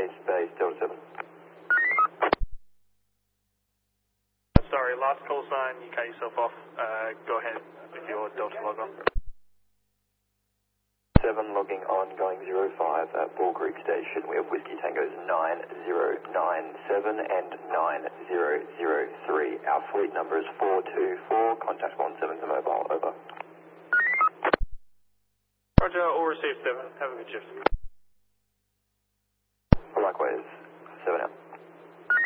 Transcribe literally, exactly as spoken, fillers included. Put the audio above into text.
base, base, Delta seven. Sorry, last call sign, you cut yourself off. Uh, go ahead with your Delta log on. seven logging on, going zero five at Bull Creek Station. We have Whiskey Tangos nine zero nine seven and nine zero zero three. Our fleet number is four two four. Contact one seven to mobile, over. Roger, all received seven. Have a good shift.